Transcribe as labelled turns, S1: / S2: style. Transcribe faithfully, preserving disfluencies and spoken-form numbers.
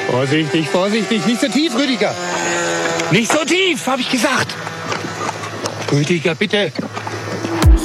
S1: Vorsichtig, vorsichtig, nicht so tief, Rüdiger. Nicht so tief, habe ich gesagt. Rüdiger, bitte.